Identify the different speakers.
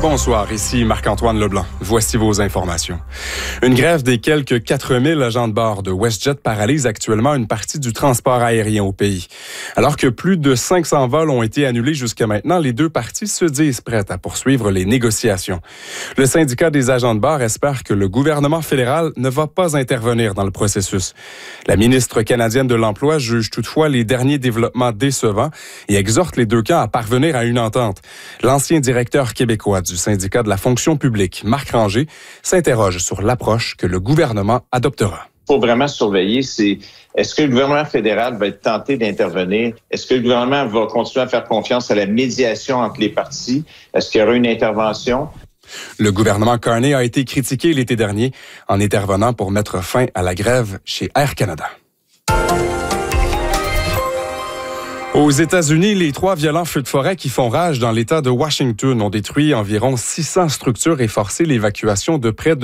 Speaker 1: Bonsoir, ici Marc-Antoine Leblanc. Voici vos informations. Une grève des quelques 4000 agents de bord de WestJet paralyse actuellement une partie du transport aérien au pays. Alors que plus de 500 vols ont été annulés jusqu'à maintenant, les deux parties se disent prêtes à poursuivre les négociations. Le syndicat des agents de bord espère que le gouvernement fédéral ne va pas intervenir dans le processus. La ministre canadienne de l'Emploi juge toutefois les derniers développements décevants et exhorte les deux camps à parvenir à une entente. L'ancien directeur québécois du syndicat de la fonction publique, Marc Ranger, s'interroge sur l'approche que le gouvernement adoptera.
Speaker 2: Il faut vraiment surveiller, est-ce que le gouvernement fédéral va être tenté d'intervenir? Est-ce que le gouvernement va continuer à faire confiance à la médiation entre les parties? Est-ce qu'il y aura une intervention?
Speaker 1: Le gouvernement Carney a été critiqué l'été dernier en intervenant pour mettre fin à la grève chez Air Canada. Aux États-Unis, les 3 violents feux de forêt qui font rage dans l'État de Washington ont détruit environ 600 structures et forcé l'évacuation de près de